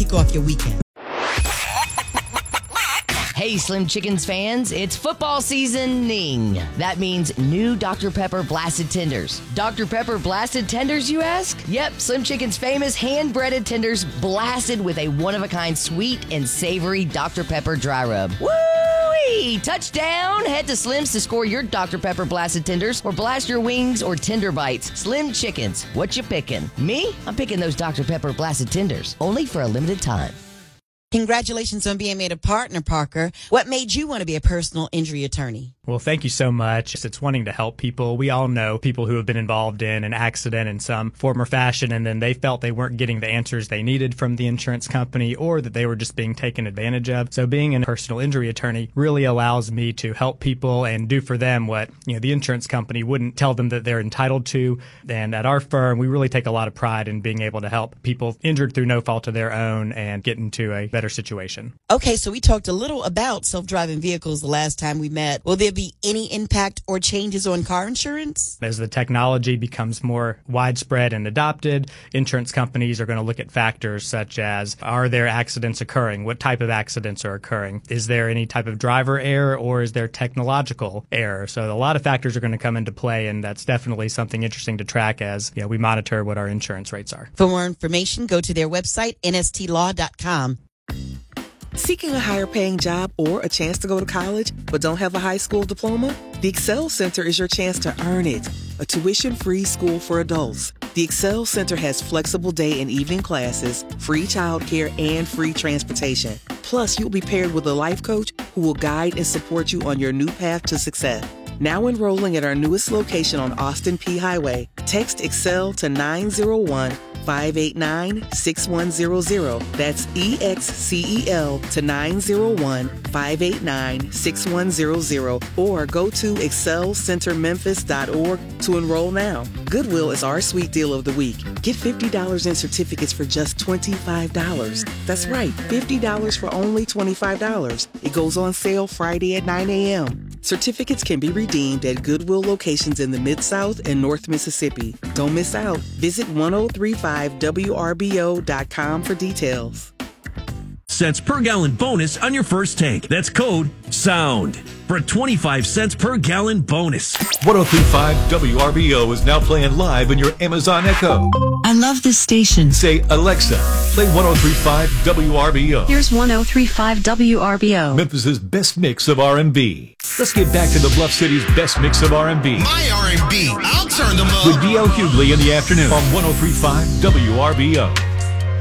kick off your weekend. Hey, Slim Chickens fans, it's football seasoning. That means new Dr. Pepper Blasted Tenders. Dr. Pepper Blasted Tenders, you ask? Yep, Slim Chickens' famous hand-breaded tenders blasted with a one-of-a-kind sweet and savory Dr. Pepper dry rub. Woo-wee! Touchdown! Head to Slim's to score your Dr. Pepper Blasted Tenders or blast your wings or tender bites. Slim Chickens, what you picking? Me? I'm picking those Dr. Pepper Blasted Tenders, only for a limited time. Congratulations on being made a partner, Parker. What made you want to be a personal injury attorney? Well, thank you so much. It's wanting to help people. We all know people who have been involved in an accident in some form or fashion, and then they felt they weren't getting the answers they needed from the insurance company, or that they were just being taken advantage of. So being a personal injury attorney really allows me to help people and do for them what, the insurance company wouldn't tell them that they're entitled to. And at our firm, we really take a lot of pride in being able to help people injured through no fault of their own and get into a better situation. Okay, so we talked a little about self-driving vehicles the last time we met. Will there be any impact or changes on car insurance? As the technology becomes more widespread and adopted, insurance companies are going to look at factors such as, are there accidents occurring? What type of accidents are occurring? Is there any type of driver error, or is there technological error? So a lot of factors are going to come into play, and that's definitely something interesting to track as we monitor what our insurance rates are. For more information, go to their website, nstlaw.com. Seeking a higher paying job or a chance to go to college but don't have a high school diploma? The Excel Center is your chance to earn it. A tuition-free school for adults. The Excel Center has flexible day and evening classes, free childcare, and free transportation. Plus, you'll be paired with a life coach who will guide and support you on your new path to success. Now enrolling at our newest location on Austin P Highway. Text Excel to 901-589-6100. That's EXCEL to 901-589-6100. Or go to excelcentermemphis.org to enroll now. Goodwill is our sweet deal of the week. Get $50 in certificates for just $25. That's right, $50 for only $25. It goes on sale Friday at 9 a.m. Certificates can be redeemed at Goodwill locations in the Mid-South and North Mississippi. Don't miss out. Visit 1035wrbo.com for details. Cents per gallon bonus on your first tank. That's code SOUND for a 25 cents per gallon bonus. 103.5 WRBO is now playing live in your Amazon Echo. I love this station. Say, Alexa, play 103.5 WRBO. Here's 103.5 WRBO. Memphis's best mix of R&B. Let's get back to the Bluff City's best mix of R&B. My R&B, I'll turn them up. With D.L. Hughley in the afternoon on 103.5 WRBO.